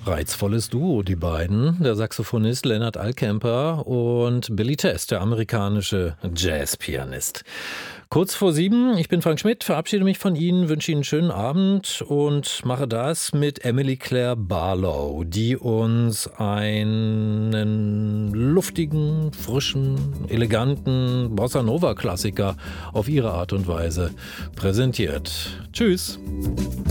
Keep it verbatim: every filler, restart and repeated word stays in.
Reizvolles Duo, die beiden. Der Saxophonist Leonard Alkemper und Billy Test, der amerikanische Jazzpianist. Kurz vor sieben, ich bin Frank Schmidt, verabschiede mich von Ihnen, wünsche Ihnen einen schönen Abend und mache das mit Emily Claire Barlow, die uns einen luftigen, frischen, eleganten Bossa-Nova-Klassiker auf ihre Art und Weise präsentiert. Tschüss!